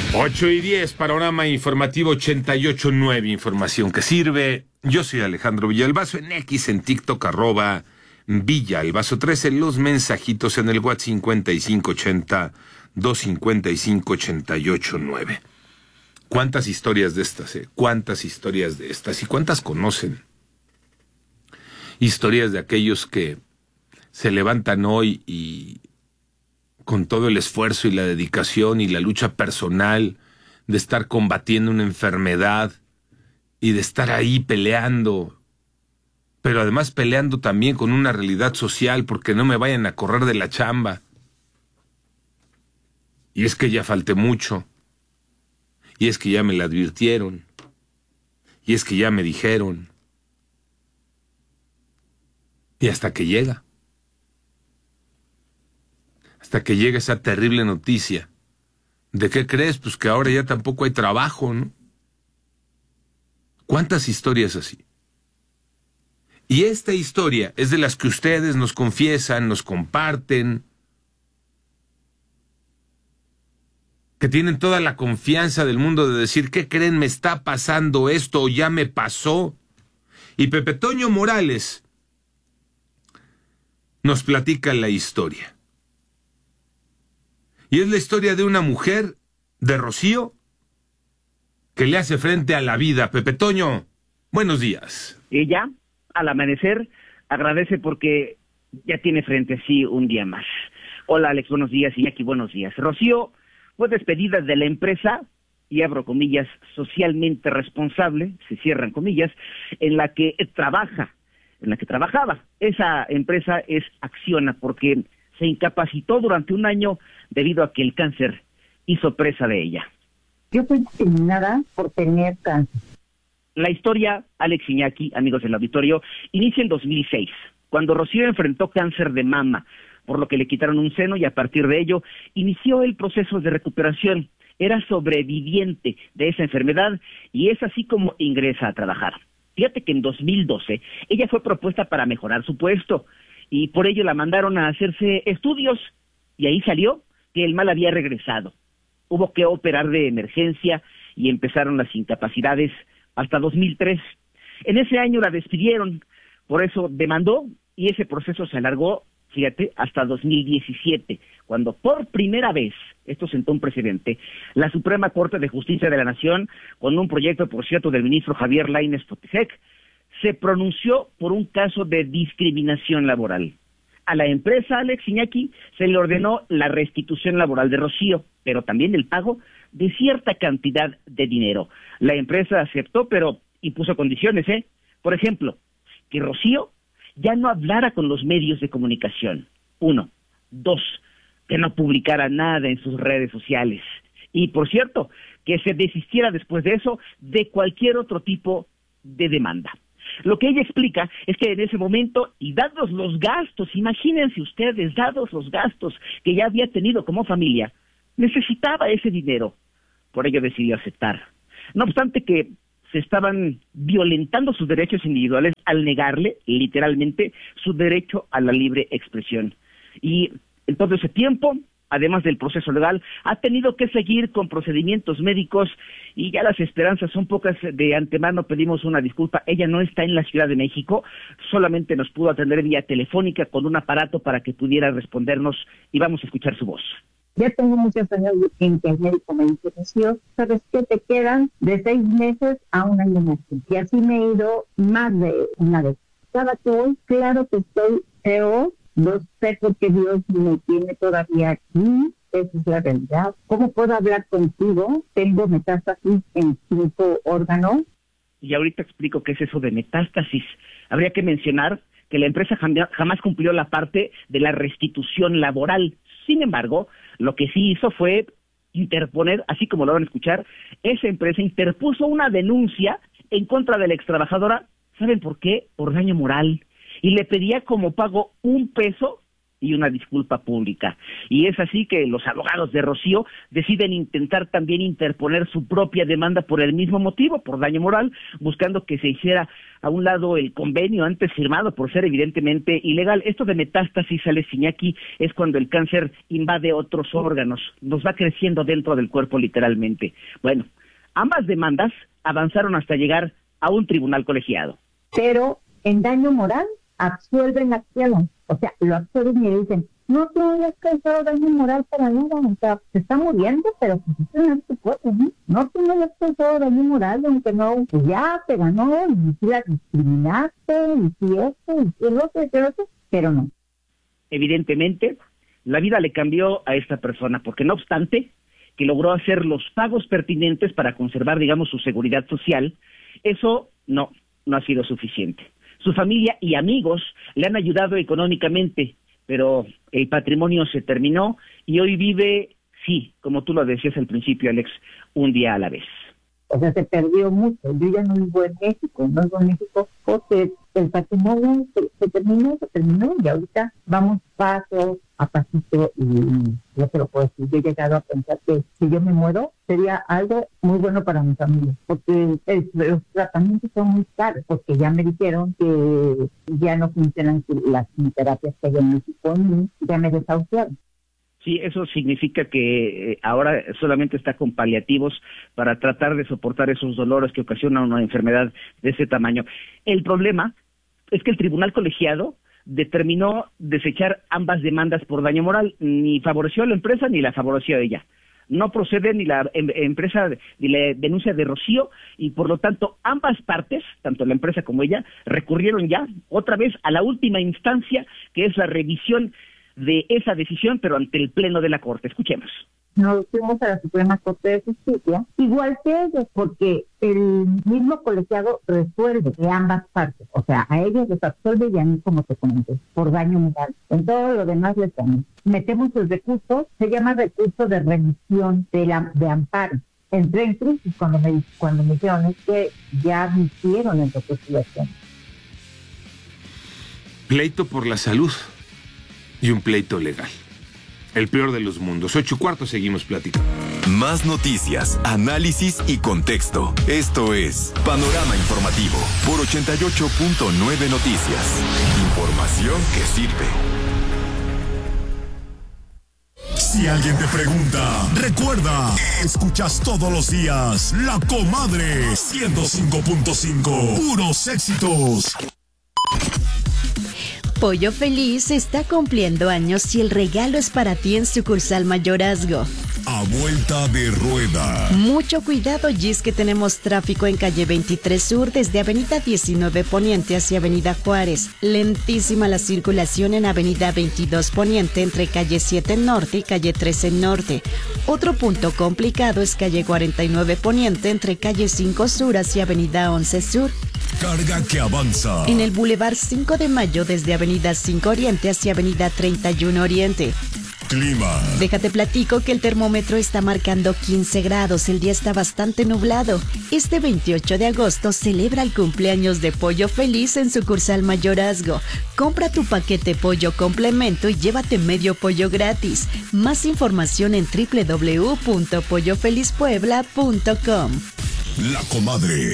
8:10, panorama informativo 88.9, información que sirve. Yo soy Alejandro Villalbazo, en X, en TikTok, @Villalbazo13, los mensajitos en el WhatsApp 5580-255-88.9. ¿Cuántas historias de estas, ¿Cuántas historias de estas? ¿Y cuántas conocen? Historias de aquellos que se levantan hoy y con todo el esfuerzo y la dedicación y la lucha personal de estar combatiendo una enfermedad y de estar ahí peleando, pero además peleando también con una realidad social porque no me vayan a correr de la chamba. Y es que ya falté mucho, y es que ya me la advirtieron, y es que ya me dijeron, y hasta que llega. Hasta que llega esa terrible noticia. ¿De qué crees? Pues que ahora ya tampoco hay trabajo, ¿no? ¿Cuántas historias así? Y esta historia es de las que ustedes nos confiesan, nos comparten, que tienen toda la confianza del mundo de decir, ¿qué creen? Me está pasando esto o ya me pasó. Y Pepe Toño Morales nos platica la historia. Y es la historia de una mujer, de Rocío, que le hace frente a la vida. Pepe Toño, buenos días. Ella, al amanecer, agradece porque ya tiene frente a sí un día más. Hola, Alex, buenos días. Y Jackie, buenos días. Rocío fue despedida de la empresa, y abro comillas, socialmente responsable, se cierran comillas, en la que trabajaba. Esa empresa es Acciona, porque se incapacitó durante un año debido a que el cáncer hizo presa de ella. Yo fui discriminada por tener cáncer. La historia, Alex Iñaki, amigos del auditorio, inicia en 2006, cuando Rocío enfrentó cáncer de mama, por lo que le quitaron un seno y a partir de ello inició el proceso de recuperación. Era sobreviviente de esa enfermedad y es así como ingresa a trabajar. Fíjate que en 2012 ella fue propuesta para mejorar su puesto y por ello la mandaron a hacerse estudios y ahí salió que el mal había regresado. Hubo que operar de emergencia y empezaron las incapacidades hasta 2003. En ese año la despidieron, por eso demandó y ese proceso se alargó, fíjate, hasta 2017, cuando por primera vez, esto sentó un precedente, la Suprema Corte de Justicia de la Nación, con un proyecto, por cierto, del ministro Javier Lainez Potisek, se pronunció por un caso de discriminación laboral. A la empresa, Alex Iñaki, se le ordenó la restitución laboral de Rocío, pero también el pago de cierta cantidad de dinero. La empresa aceptó, pero impuso condiciones, Por ejemplo, que Rocío ya no hablara con los medios de comunicación. 1. 2. Que no publicara nada en sus redes sociales. Y, por cierto, que se desistiera después de eso de cualquier otro tipo de demanda. Lo que ella explica es que en ese momento, y dados los gastos, imagínense ustedes, dados los gastos que ya había tenido como familia, necesitaba ese dinero. Por ello decidió aceptar. No obstante que se estaban violentando sus derechos individuales al negarle, literalmente, su derecho a la libre expresión. Y en todo ese tiempo, además del proceso legal, ha tenido que seguir con procedimientos médicos y ya las esperanzas son pocas. De antemano pedimos una disculpa. Ella no está en la Ciudad de México, solamente nos pudo atender vía telefónica con un aparato para que pudiera respondernos y vamos a escuchar su voz. Ya tengo muchos años en que el médico me dice, Rocío, ¿sabes qué? Te quedan de 6 meses a un año más. Y así me he ido más de una vez. Cada que hoy, claro que estoy peor. No sé por qué Dios me tiene todavía aquí. Esa es la realidad. ¿Cómo puedo hablar contigo? Tengo metástasis en 5 órganos. Y ahorita explico qué es eso de metástasis. Habría que mencionar que la empresa jamás cumplió la parte de la restitución laboral. Sin embargo, lo que sí hizo fue interponer, así como lo van a escuchar, esa empresa interpuso una denuncia en contra de la extrabajadora. ¿Saben por qué? Por daño moral. Y le pedía como pago $1 y una disculpa pública. Y es así que los abogados de Rocío deciden intentar también interponer su propia demanda por el mismo motivo, por daño moral, buscando que se hiciera a un lado el convenio antes firmado por ser evidentemente ilegal. Esto de metástasis, Alex Iñaki, es cuando el cáncer invade otros órganos, nos va creciendo dentro del cuerpo literalmente. Bueno, ambas demandas avanzaron hasta llegar a un tribunal colegiado. Pero en daño moral absuelven la acción. O sea, lo absuelven y le dicen, no, tú no le has causado daño moral para nada, o sea, se está muriendo, pero pues eso no es tu cuerpo, ¿no? No, tú no le has causado daño moral, aunque no, pues ya te ganó, y si la discriminaste, y si esto, y si el otro, pero no. Evidentemente, la vida le cambió a esta persona, porque no obstante que logró hacer los pagos pertinentes para conservar, digamos, su seguridad social, eso no ha sido suficiente. Su familia y amigos le han ayudado económicamente, pero el patrimonio se terminó y hoy vive, sí, como tú lo decías al principio, Alex, un día a la vez. O sea, se perdió mucho. Yo ya no vivo en México, no vivo en México porque el patrimonio se terminó y ahorita vamos paso a pasito y yo te lo puedo decir. Yo he llegado a pensar que si yo me muero sería algo muy bueno para mi familia, porque los tratamientos son muy caros, porque ya me dijeron que ya no funcionan las terapias que hay en México, ya me desahuciaron. Sí, eso significa que ahora solamente está con paliativos para tratar de soportar esos dolores que ocasiona una enfermedad de ese tamaño. El problema es que el tribunal colegiado determinó desechar ambas demandas por daño moral, ni favoreció a la empresa ni la favoreció a ella. No procede ni la empresa ni la denuncia de Rocío y por lo tanto ambas partes, tanto la empresa como ella, recurrieron ya otra vez a la última instancia, que es la revisión de esa decisión, pero ante el Pleno de la Corte. Escuchemos. Nos fuimos a la Suprema Corte de Justicia, igual que ellos, porque el mismo colegiado resuelve de ambas partes. O sea, a ellos les absuelve y a mí, como te comenté, por daño moral. En todo lo demás les damos. Metemos los recursos, se llama recurso de remisión de amparo. Entré en crisis cuando me dijeron, es que ya admitieron el recurso de acción. Pleito por la salud y un pleito legal. El peor de los mundos. 8:15, seguimos platicando. Más noticias, análisis y contexto. Esto es Panorama Informativo por 88.9 Noticias. Información que sirve. Si alguien te pregunta, recuerda, escuchas todos los días La Comadre 105.5. Puros éxitos. Pollo Feliz está cumpliendo años y el regalo es para ti en sucursal Mayorazgo. A vuelta de rueda. Mucho cuidado, y es que tenemos tráfico en calle 23 Sur desde avenida 19 Poniente hacia avenida Juárez. Lentísima la circulación en avenida 22 Poniente entre calle 7 Norte y calle 13 Norte. Otro punto complicado es calle 49 Poniente entre calle 5 Sur hacia avenida 11 Sur. Carga que avanza. En el Boulevard 5 de Mayo desde avenida 5 Oriente hacia avenida 31 Oriente. Clima. Déjate platico que el termómetro está marcando 15 grados, el día está bastante nublado. Este 28 de agosto celebra el cumpleaños de Pollo Feliz en sucursal Mayorazgo. Compra tu paquete pollo complemento y llévate medio pollo gratis. Más información en www.pollofelizpuebla.com. La Comadre.